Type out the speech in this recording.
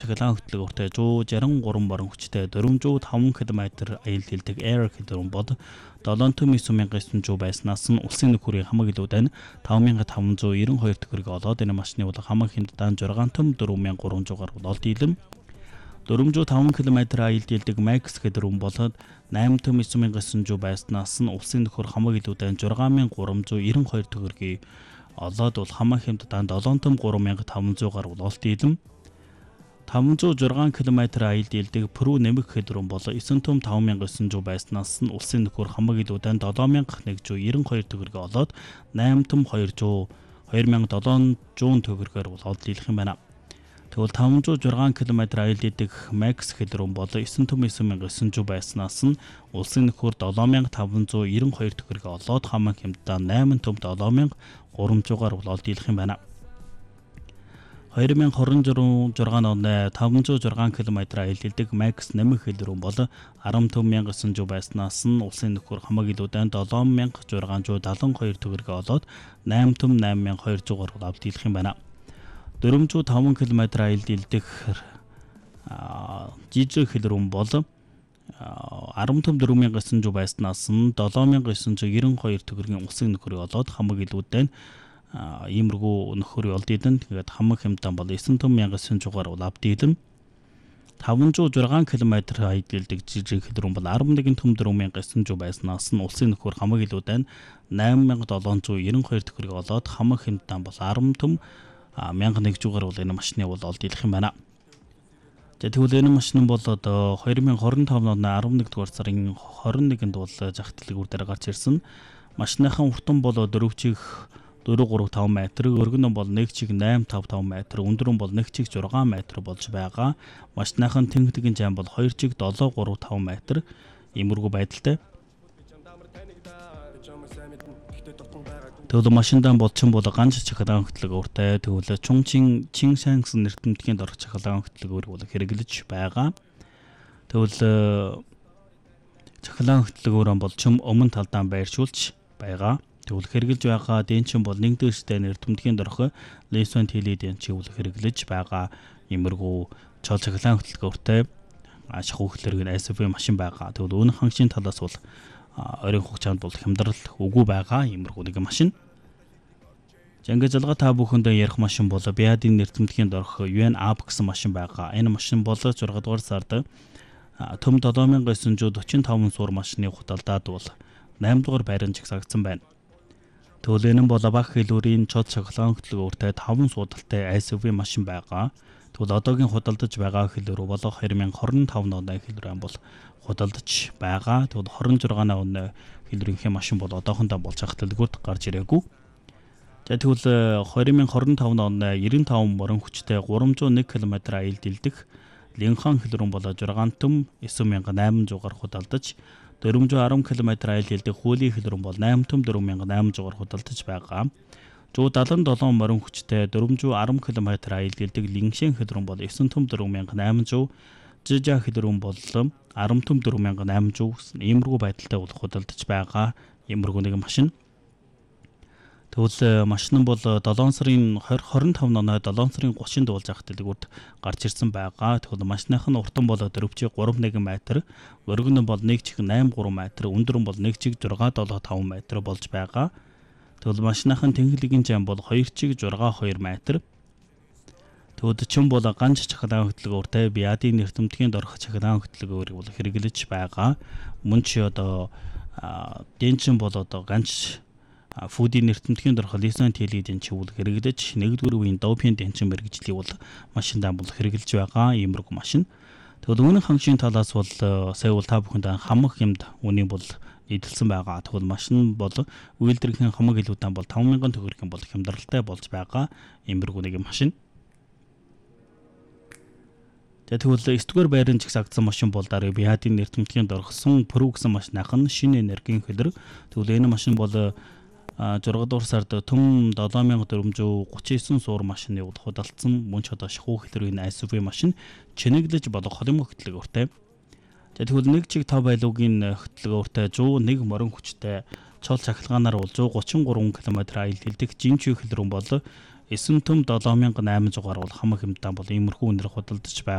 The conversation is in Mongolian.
Цахилгаан хөтлөгөөртэй 163 баруун хүчтэй 405 км аял дэлдэг Air хэдрүүн бод 79900 байснаас нь улсын нөхөрийн хамаг илүүдэн 5592 төгрөг олоод энэ машины бол хамаг хэмжээнд 64300 гаруй олд ийлэм 405 км аял дэлдэг Max хэдрүүн болоод 8900 байснаас нь улсын нөхөр хамаг илүүдэн 6392 төгрөгийг олоод бол хамаг хэмжээнд 73500 гаруй олд ийлэм 506 км аял дэлдэг Pro нэмэг хэдрүүн болоо 95500 байснаас нь улсын нөхөр хамаг илүүдэн 7192 төгрөг олоод 8200 төгрөгөөр бол олд ийлэх юм байна. Тэгвэл 506 км аял дэлдэг Max хэдрүүн болоо 99900 байснаас нь улсын нөхөр 7592 төгрөг олоод хамаг хэмжээнд 87300-аар бол олд ийлэх юм байна. 2026 оны 506 км аял дэлдэг Max нэмэг хэдрүүн бол 15900 байснаас нь улсын нөхөр хамаг илүүдэн 7672 төгрөг олоод 88200-аар авд ийлэх юм байна. 405 км аял дэлдэг жижиг хэдрүүн бол 15400 байснаас нь 7992 төгрөгийн улсын нөхрийг олоод хамаг илүүдэн иймэрхүү нөхөр олд ийлэн тэгээд хамаг хэмжээнд бол 9500-аар бол авд ийлэн 506 км аял дэлдэг жижиг хэдрүүн бол 11400 байснаас нь улсын нөхөр хамаг илүүдэн 8792 төгрөгийг олоод хамаг хэмжээнд бол 10100-аар бол энэ машины бол олд ийлэх юм байна. Тэгвэл энэ машин бол одоо 2025 оны 11 дугаар сарын 21-нд бол зах дэлгүүр дээр гарч ирсэн. Машиныхан уртан бол 4 435 м, өргөн нь бол 1 чиг 855 м, өндөр нь бол 1 чиг 6 м болж байгаа. Машиныхан тэнхтгийн зам бол 2 чиг 735 м. Иймэрхүү байдалтай. Тэгвэл машиндан болчин бол ганц цахилгаан хөтлөгөөртэй тэгвэл Чунчин Чиншанс нэртэмтгийн дорх цахилгаан хөтлөгөөр бол хэрэглэж байгаа. Тэгвэл цахилгаан хөтлөгөөрөө болчин өмнө талдаа байршуулж байгаа. Тэгвэл хэрэглэж байгаа дэнчин бол нэг дээрстэй нэртэмтгийн дорх Lison Tele дэнчин бол хэрэглэж байгаа. Иймэрхүү чол цахилгаан хөтлөгөөртэй шахуу хөтлөргийн SUV машин байгаа. Тэгвэл өнөх хангалтын талаас бол оройн хугацаанд бол хямдрал үгүй байгаа. Иймэрхүү нэг машин. Ингээд залгаа та бүхэндээ ярих машин бол Биадийн нэртэмтгийн дорх UN Up гэсэн машин байгаа. Энэ машин бол 6 дугаар сард төм 7945 суур машины худалдаад бол 8 дугаар байранд жагсаагдсан байна. Тэгвэл энэ бол Бах хэлүүрийн чод цахилгаан хөтлөгөөртэй 5 суудалтай SUV машин байгаа. Тэгвэл одоогийн худалдаж байгаа хэлүүр бол 2025 оны хэлүүр бол худалдаж байгаа. Тэгвэл 26 оны хэлүүрийнхээ машин бол одоохондоо болж байгаа дэлгүүрт гарч ирээгүй. За тэгвэл 2025 оны 95 морин хүчтэй 301 км аял дэлдэг Линхан хэлүүрэн бол 69800-аар худалдаж 410 км аял дэлдэг Хуулийн хэлүүрэн бол 84800-аар худалдаж байгаа. 177 морин хүчтэй 410 км аял дэлдэг Линшэн хэлүүрэн бол 94800, Жижа хэлүүрэн бол 14800 иймэрхүү байдалтай бол худалдаж байгаа. Иймэрхүү нэг машин. Тэгвэл машин бол 7 сарын 25 оны 7 сарын 30-нд болж байгаа дэлгүүрт гарч ирсэн байгаа. Тэгвэл машиных нь уртан бол 4 чиг 31 м, өргөн нь бол 1 чиг 83 м, өндөр нь бол 1 чиг 675 м болж байгаа. Тэгвэл машиных нь тэнхлэгийн зам бол 2 чиг 62 м. Тэгвэл чин бол ганц цахилгаан хөтлөгөөртэй Биадийн нэртэмтгийн дорх цахилгаан хөтлөгөөрийг бол хэрэглэж байгаа. Мөн чи одоо дэнчин бол одоо ганц Фүүдийн нэртэмтгийн дорх Lison Tele дэнчин бол хэрэглэж 1-р үеийн Dopian дэнчин мэргэжлийг бол машиндаа бол хэрэглэж байгаа. Иймэрхүү машин. Тэгвэл үнэн хангалтын талаас бол сая бол та бүхэнд хамаг юмд үнийг бол нийтэлсэн байгаа. Тэгвэл машин бол үйлдвэрийн хамаг илүүдэн бол 5000 төгрөгийн бол хямдралтай болж байгаа. Иймэрхүү нэг машин. Тэгвэл 9-р байранд жагсаагдсан машин бол дараа Биадийн нэртэмтгийн дорх Sun Pro гэсэн машиных нь шинэ энергийн хөдөлгөөн. Тэгвэл энэ машин бол 6 дугаар сард төм 7439 суур машины худалдсан мөн ч одоо шахуу хэлбэрийн SUV машин чинэглэж болох холимог хөтлөгөөртэй. Тэгвэл 1 чиг 5 байлуугийн хөтлөгөөртэй 101 морин хүчтэй чол цахилгаанаар бол 133 км аял дэлдэг жинчүү хэлбэрэн бол 9 төм 7800-аар бол хамаг хэмжээнд бол иймэрхүү үнээр худалдаж байна.